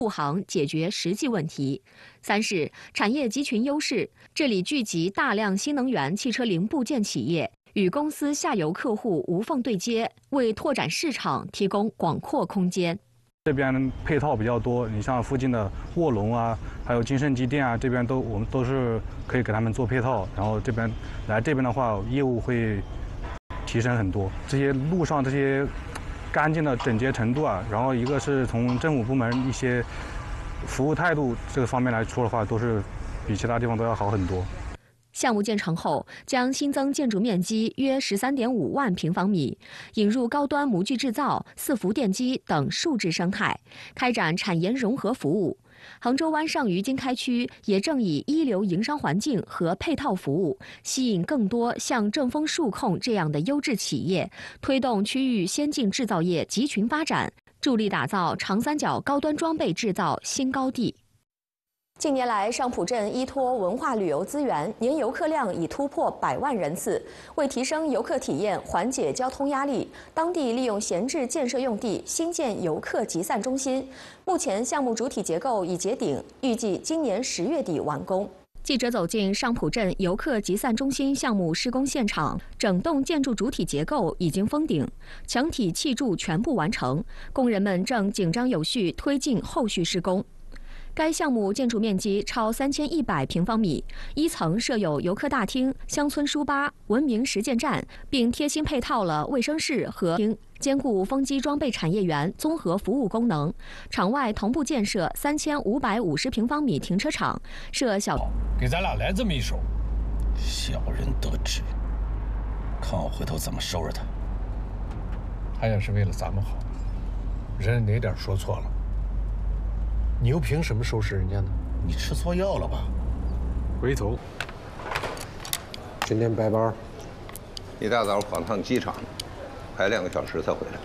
护航解决实际问题。三是产业集群优势，这里聚集大量新能源汽车零部件企业，与公司下游客户无缝对接，为拓展市场提供广阔空间。 这边配套比较多，你像附近的卧龙啊，还有金盛机电啊，这边我们都是可以给他们做配套，然后这边的话，业务会提升很多。这些路上这些干净的整洁程度啊，然后一个是从政府部门一些服务态度这个方面来说的话，都是比其他地方都要好很多。 项目建成后，将新增建筑面积约13.5万平方米，引入高端模具制造、伺服电机等数字生态，开展产研融合服务。杭州湾上虞经开区也正以一流营商环境和配套服务，吸引更多像正风数控这样的优质企业，推动区域先进制造业集群发展，助力打造长三角高端装备制造新高地。近年来，上浦镇依托文化旅游资源，年游客量已突破100万人次。为提升游客体验，缓解交通压力，当地利用闲置建设用地新建游客集散中心。目前项目主体结构已结顶，预计今年10月底完工。记者走进上浦镇游客集散中心项目施工现场，整栋建筑主体结构已经封顶，墙体砌筑全部完成，工人们正紧张有序推进后续施工。该项目建筑面积超3100平方米，一层设有游客大厅、乡村书吧、文明实践站，并贴心配套了卫生室和厅，兼顾风机装备产业园综合服务功能。场外同步建设3550平方米停车场，设小。 给咱俩来这么一手，小人得志，看我回头怎么收拾他。 他要是为了咱们好，人哪点说错了？你又凭什么收拾人家呢？ 你吃错药了吧？ 回头，今天白班。 一大早跑趟机场，排2个小时才回来。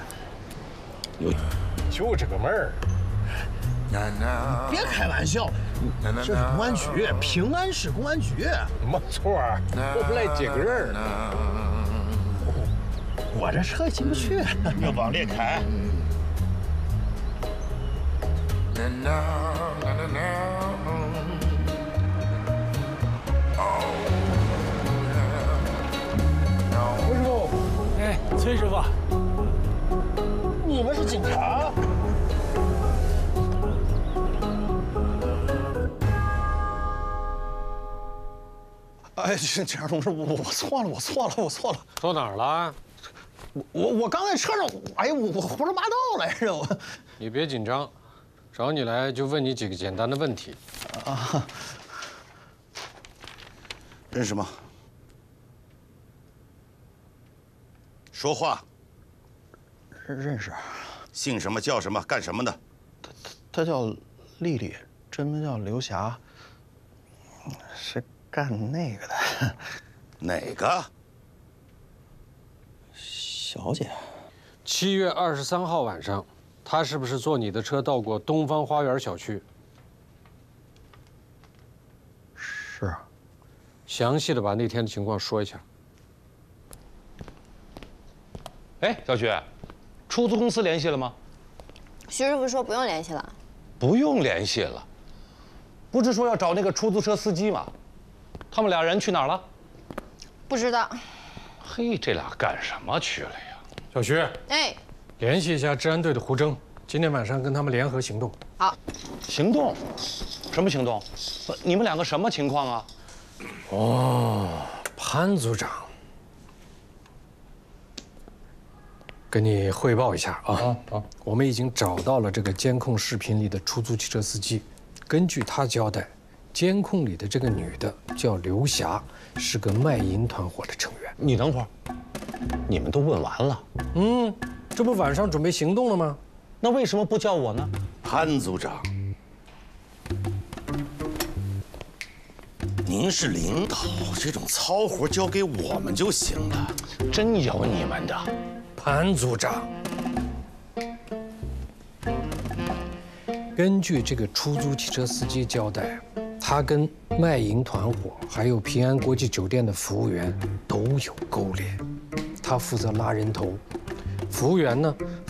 就这个闷儿。 别开玩笑，这是公安局，平安市公安局。 没错，我们来接个人。 我这车进不去，要往列开。 吴师傅， 哎，崔师傅， 你们是警察？哎，警察同志，我错了，我错了。 错哪儿了？ 我刚在车上，哎呀，我胡说八道来着，我。 你别紧张。找你来就问你几个简单的问题。 啊， 认识吗？说话。 认识。 姓什么叫什么干什么的？ 他叫丽丽，真名叫刘霞，是干那个的。 哪个？ 小姐。 7月23号晚上。他是不是坐你的车到过东方花园小区？ 是。 详细的把那天的情况说一下。 哎，小许，出租公司联系了吗？ 徐师傅说不用联系了。 不用联系了，不是说要找那个出租车司机吗？他们俩人去哪儿了？ 不知道。 嘿，这俩干什么去了呀？ 小徐。 哎。 联系一下治安队的胡征，今天晚上跟他们联合行动。 好。 行动？什么行动？你们两个什么情况啊？ 哦，潘组长，跟你汇报一下啊。我们已经找到了这个监控视频里的出租汽车司机。根据他交代，监控里的这个女的叫刘霞，是个卖淫团伙的成员。 你等会儿，你们都问完了？ 这不晚上准备行动了吗？ 那为什么不叫我呢？ 潘组长，您是领导，这种糙活交给我们就行了。 真有你们的， 潘组长。根据这个出租汽车司机交代，他跟卖淫团伙还有平安国际酒店的服务员都有勾连，他负责拉人头。服务员呢